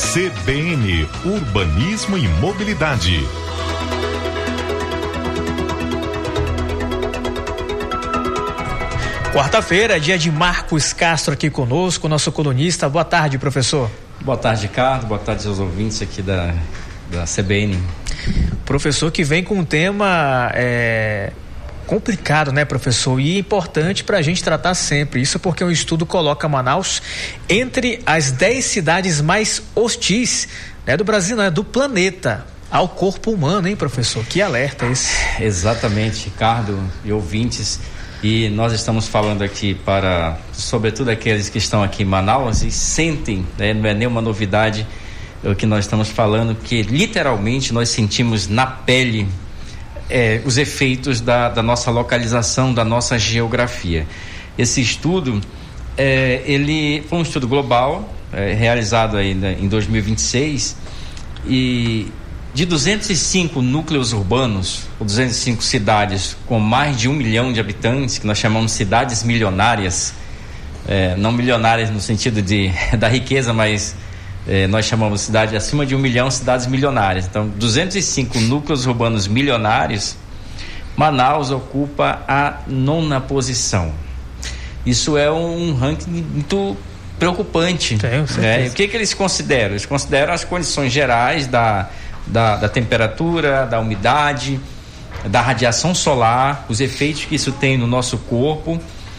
CBN Urbanismo e Mobilidade. Quarta-feira, dia de Marcos Castro aqui conosco, nosso colunista. Boa tarde, professor. Boa tarde, Ricardo. Boa tarde aos ouvintes aqui da CBN. Professor que vem com um tema complicado, né, professor? E importante para a gente tratar sempre. Isso porque um estudo coloca Manaus entre as 10 cidades mais hostis, né, do Brasil, né, do planeta, ao corpo humano, hein, professor? Que alerta esse. Exatamente, Ricardo e ouvintes. E nós estamos falando aqui para, sobretudo, aqueles que estão aqui em Manaus e sentem, né, não é nenhuma novidade o que nós estamos falando, que literalmente nós sentimos na pele os efeitos da nossa localização, da nossa geografia. Esse estudo, ele foi um estudo global, realizado aí em 2026, e de 205 núcleos urbanos, ou 205 cidades com mais de 1 milhão de habitantes, que nós chamamos cidades milionárias, não milionárias no sentido da riqueza, mas nós chamamos cidade acima de 1 milhão, cidades milionárias. Então, 205 núcleos urbanos milionários, Manaus ocupa a 9ª posição. Isso é um ranking muito preocupante. O que eles consideram? Eles consideram as condições gerais da temperatura, da umidade, da radiação solar, os efeitos que isso tem no nosso corpo.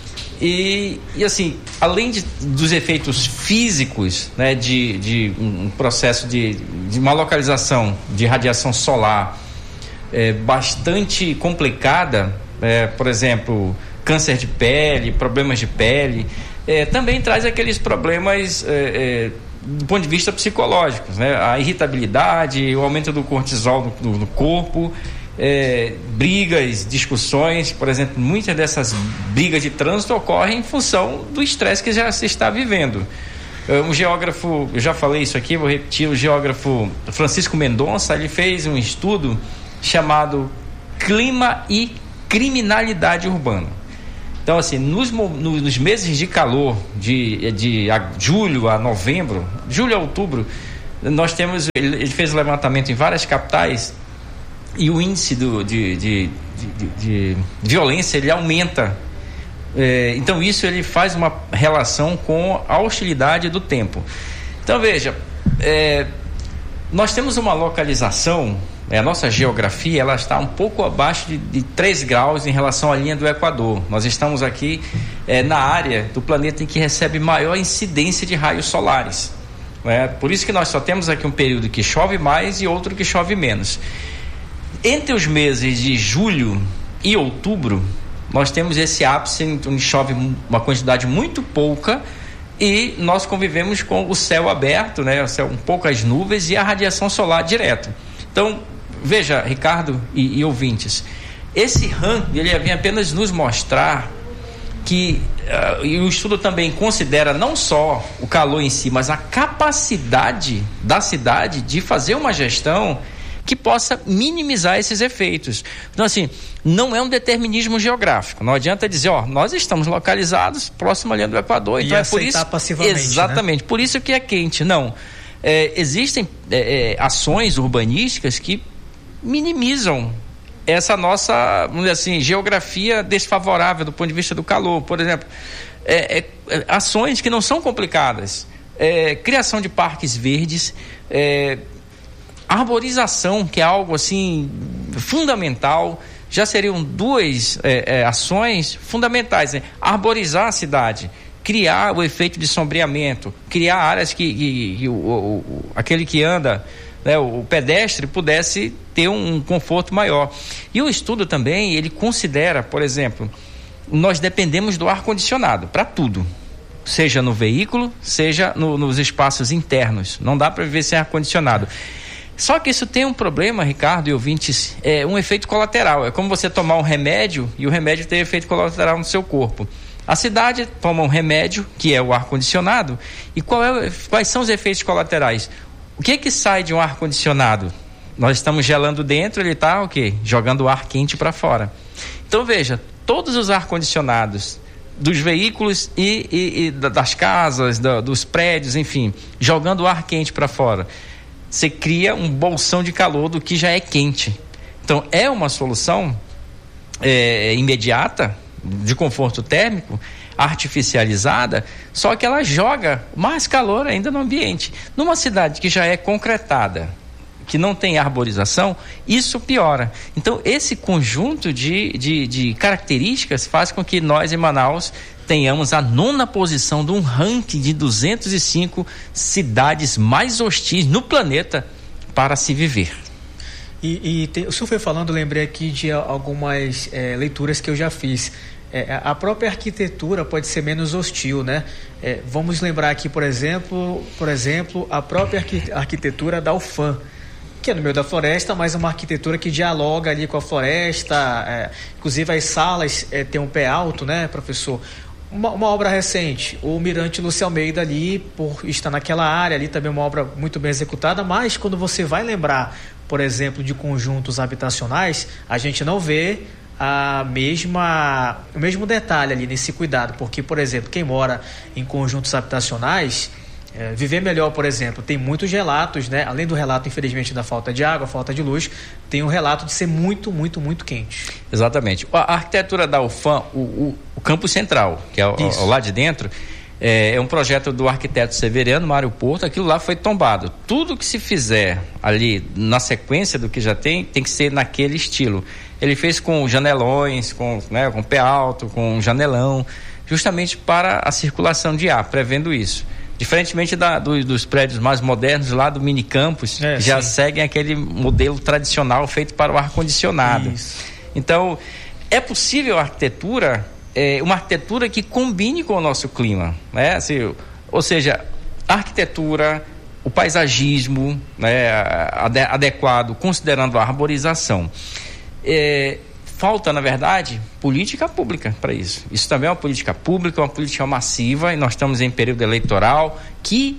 E assim, além dos efeitos físicos, né, de um processo de uma localização de radiação solar bastante complicada, por exemplo, câncer de pele, problemas de pele, também traz aqueles problemas do ponto de vista psicológico, né? A irritabilidade, o aumento do cortisol no corpo, brigas, discussões. Por exemplo, muitas dessas brigas de trânsito ocorrem em função do estresse que já se está vivendo. Um geógrafo, eu já falei isso aqui, vou repetir, o geógrafo Francisco Mendonça, ele fez um estudo chamado Clima e Criminalidade Urbana. Então, assim, nos meses de calor, de julho a novembro, julho a outubro, nós temos, ele fez um levantamento em várias capitais e o índice de violência, ele aumenta. Então, isso ele faz uma relação com a hostilidade do tempo. Então, veja, nós temos uma localização, a nossa geografia, ela está um pouco abaixo de 3 graus em relação à linha do Equador. Nós estamos aqui na área do planeta em que recebe maior incidência de raios solares. Por isso que nós só temos aqui um período que chove mais e outro que chove menos. Entre os meses de julho e outubro, nós temos esse ápice onde chove uma quantidade muito pouca e nós convivemos com o céu aberto, né? O céu, um pouco as nuvens e a radiação solar direto. Então, veja, Ricardo e ouvintes, esse ranking, ele vem apenas nos mostrar que e o estudo também considera não só o calor em si, mas a capacidade da cidade de fazer uma gestão que possa minimizar esses efeitos. Então, assim, não é um determinismo geográfico. Não adianta dizer, nós estamos localizados próximo à linha do Equador, então é por isso, passivamente, exatamente, né? Por isso que é quente. Não. Existem ações urbanísticas que minimizam essa nossa, vamos dizer assim, geografia desfavorável do ponto de vista do calor. Por exemplo, ações que não são complicadas, criação de parques verdes, arborização, que é algo assim fundamental. Já seriam 2 ações fundamentais, né? Arborizar a cidade, criar o efeito de sombreamento, criar áreas que aquele que anda, né, o pedestre, pudesse ter um conforto maior. E o estudo também, ele considera, por exemplo, nós dependemos do ar-condicionado para tudo, seja no veículo, seja nos espaços internos. Não dá para viver sem ar-condicionado. Só que isso tem um problema, Ricardo e ouvintes, um efeito colateral. É como você tomar um remédio e o remédio tem efeito colateral no seu corpo. A cidade toma um remédio, que é o ar-condicionado, e quais são os efeitos colaterais? O que sai de um ar-condicionado? Nós estamos gelando dentro, ele está jogando o ar quente para fora. Então, veja, todos os ar-condicionados dos veículos e das casas, dos prédios, enfim, jogando ar quente para fora. Você cria um bolsão de calor do que já é quente. Então, é uma solução imediata, de conforto térmico, artificializada, só que ela joga mais calor ainda no ambiente. Numa cidade que já é concretada, que não tem arborização, isso piora. Então, esse conjunto de características faz com que nós, em Manaus, tenhamos a 9ª posição de um ranking de 205 cidades mais hostis no planeta para se viver. O senhor foi falando, eu lembrei aqui de algumas leituras que eu já fiz. A própria arquitetura pode ser menos hostil, né? Vamos lembrar aqui, por exemplo, a própria arquitetura da UFAM, que é no meio da floresta, mas uma arquitetura que dialoga ali com a floresta, inclusive as salas têm um pé alto, né, professor? Uma obra recente, o Mirante Lúcio Almeida ali, por estar naquela área ali, também uma obra muito bem executada, mas quando você vai lembrar, por exemplo, de conjuntos habitacionais, a gente não vê o mesmo detalhe ali nesse cuidado, porque, por exemplo, quem mora em conjuntos habitacionais, viver melhor, por exemplo, tem muitos relatos, né? Além do relato, infelizmente, da falta de água, falta de luz, tem um relato de ser muito, muito, muito quente. Exatamente. A arquitetura da UFAM, o campus central, que é ao lado de dentro, é um projeto do arquiteto Severiano Mário Porto. Aquilo lá foi tombado. Tudo que se fizer ali na sequência do que já tem que ser naquele estilo. Ele fez com janelões, com pé alto, com janelão, justamente para a circulação de ar, prevendo isso. Diferentemente dos prédios mais modernos lá do minicampus, que já seguem aquele modelo tradicional feito para o ar-condicionado. Então, é possível a arquitetura, uma arquitetura que combine com o nosso clima, né? Assim, ou seja, a arquitetura, o paisagismo, né, adequado, considerando a arborização. Falta, na verdade, política pública para isso. Isso também é uma política pública, uma política massiva, e nós estamos em período eleitoral, que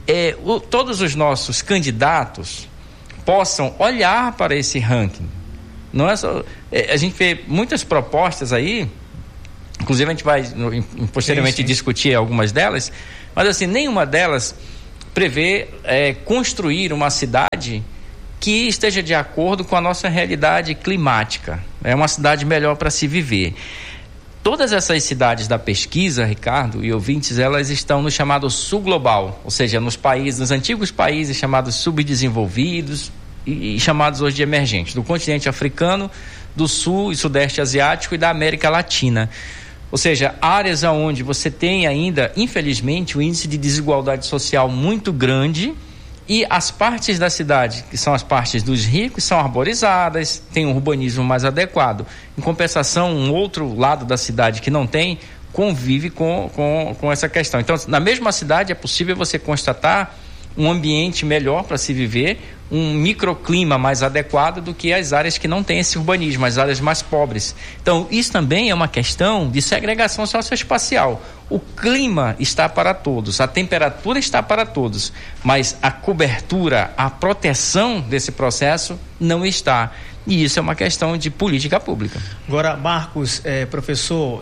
todos os nossos candidatos possam olhar para esse ranking. Não é só, a gente vê muitas propostas aí, inclusive a gente vai posteriormente discutir algumas delas, mas assim, nenhuma delas prevê construir uma cidade que esteja de acordo com a nossa realidade climática. É uma cidade melhor para se viver. Todas essas cidades da pesquisa, Ricardo e ouvintes, elas estão no chamado sul global, ou seja, nos antigos países chamados subdesenvolvidos e chamados hoje de emergentes, do continente africano, do sul e sudeste asiático e da América Latina. Ou seja, áreas onde você tem ainda, infelizmente, um índice de desigualdade social muito grande. E as partes da cidade, que são as partes dos ricos, são arborizadas, tem um urbanismo mais adequado. Em compensação, um outro lado da cidade que não tem, convive com essa questão. Então, na mesma cidade é possível você constatar um ambiente melhor para se viver, um microclima mais adequado do que as áreas que não têm esse urbanismo, as áreas mais pobres. Então, isso também é uma questão de segregação socioespacial. O clima está para todos, a temperatura está para todos, mas a cobertura, a proteção desse processo não está. E isso é uma questão de política pública. Agora, Marcos, professor,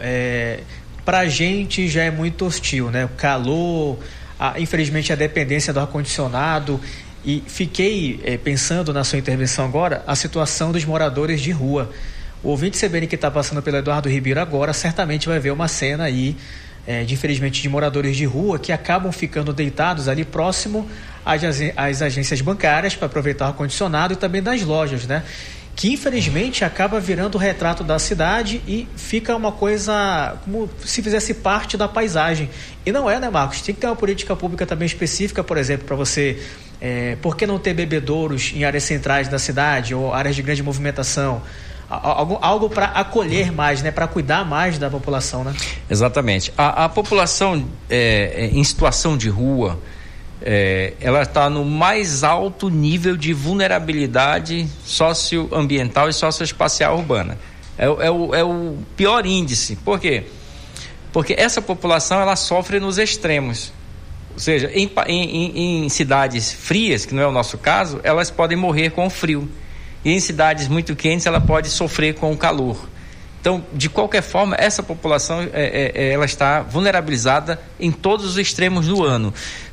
para a gente já é muito hostil, né? O calor, infelizmente a dependência do ar-condicionado. E fiquei pensando na sua intervenção agora, a situação dos moradores de rua. O ouvinte CBN que está passando pelo Eduardo Ribeiro agora certamente vai ver uma cena aí, infelizmente, de moradores de rua que acabam ficando deitados ali próximo às agências bancárias para aproveitar o ar-condicionado e também das lojas, né? Que infelizmente acaba virando o retrato da cidade e fica uma coisa como se fizesse parte da paisagem. E não é, né, Marcos? Tem que ter uma política pública também específica, por exemplo, para você... por que não ter bebedouros em áreas centrais da cidade ou áreas de grande movimentação? Algo para acolher mais, né? Para cuidar mais da população, né? Exatamente. A população em situação de rua, ela está no mais alto nível de vulnerabilidade socioambiental e socioespacial urbana. É o pior índice. Por quê? Porque essa população ela sofre nos extremos. Ou seja, em cidades frias, que não é o nosso caso, elas podem morrer com o frio. E em cidades muito quentes, ela pode sofrer com o calor. Então, de qualquer forma, essa população ela está vulnerabilizada em todos os extremos do ano.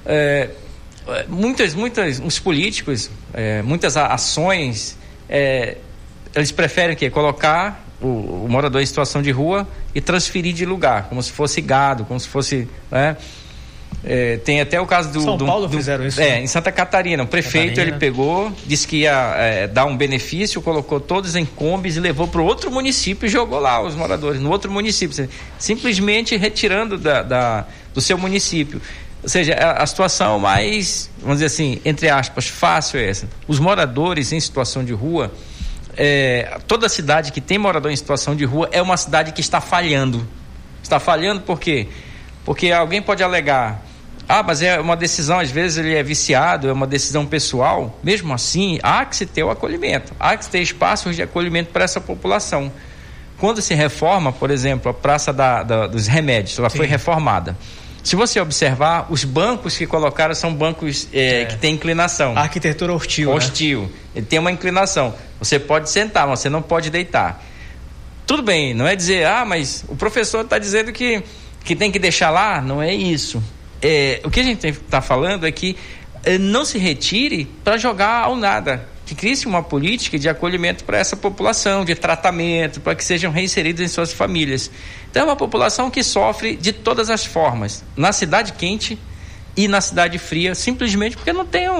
Os políticos, muitas ações, eles preferem colocar o morador em situação de rua e transferir de lugar, como se fosse gado, como se fosse... tem até o caso do... São Paulo fizeram isso. Em Santa Catarina, o prefeito ele pegou, disse que ia dar um benefício, colocou todos em combis e levou para o outro município e jogou lá os moradores, no outro município, simplesmente retirando do seu município. Ou seja, a situação mais, vamos dizer assim, entre aspas, fácil é essa. Os moradores em situação de rua, toda cidade que tem morador em situação de rua é uma cidade que está falhando. Está falhando por quê? Porque alguém pode alegar, mas é uma decisão, às vezes ele é viciado, é uma decisão pessoal. Mesmo assim, há que se ter o acolhimento, há que se ter espaços de acolhimento para essa população. Quando se reforma, por exemplo, a Praça dos Remédios, ela foi reformada. Se você observar, os bancos que colocaram são bancos que têm inclinação. A arquitetura hostil. Hostil. Ele tem uma inclinação. Você pode sentar, mas você não pode deitar. Tudo bem, não é dizer, mas o professor está dizendo que tem que deixar lá. Não é isso. O que a gente está falando é que não se retire para jogar ao nada. Que crie-se uma política de acolhimento para essa população, de tratamento, para que sejam reinseridos em suas famílias. Então é uma população que sofre de todas as formas, na cidade quente e na cidade fria, simplesmente porque não tem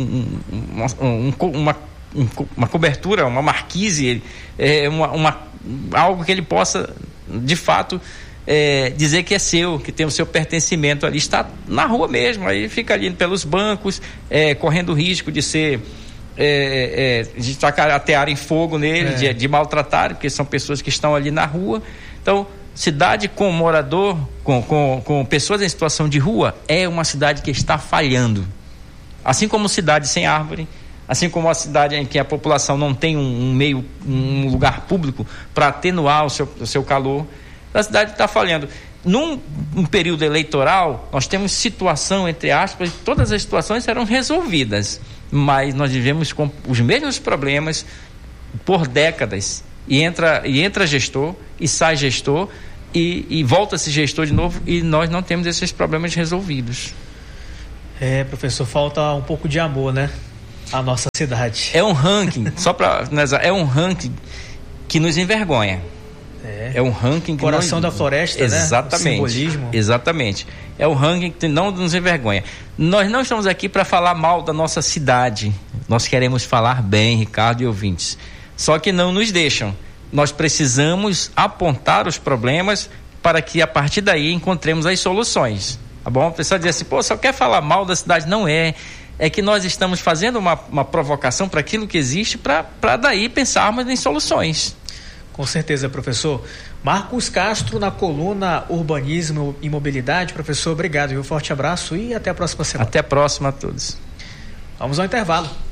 uma cobertura, uma marquise, algo que ele possa, de fato, dizer que é seu, que tem o seu pertencimento ali. Está na rua mesmo, aí fica ali pelos bancos, correndo o risco de ser... de atearem fogo nele, de maltratarem, porque são pessoas que estão ali na rua. Então, cidade com morador, com pessoas em situação de rua, é uma cidade que está falhando. Assim como cidade sem árvore, assim como uma cidade em que a população não tem um lugar público para atenuar o seu calor, a cidade está falhando. Num período eleitoral, nós temos situação, entre aspas, todas as situações serão resolvidas, mas nós vivemos com os mesmos problemas por décadas, e entra gestor, e sai gestor, e volta-se gestor de novo, e nós não temos esses problemas resolvidos. Professor, falta um pouco de amor, né? A nossa cidade. É um ranking, é um ranking que nos envergonha. É um ranking que Coração da floresta, exatamente, né? O simbolismo. Exatamente. É um ranking que não nos envergonha. Nós não estamos aqui para falar mal da nossa cidade. Nós queremos falar bem, Ricardo e ouvintes. Só que não nos deixam. Nós precisamos apontar os problemas para que a partir daí encontremos as soluções. Tá bom? A pessoa diz assim, só quer falar mal da cidade. Não é. É que nós estamos fazendo uma provocação para aquilo que existe, para daí pensarmos em soluções. Com certeza, professor. Marcos Castro, na coluna Urbanismo e Mobilidade. Professor, obrigado. Um forte abraço e até a próxima semana. Até a próxima a todos. Vamos ao intervalo.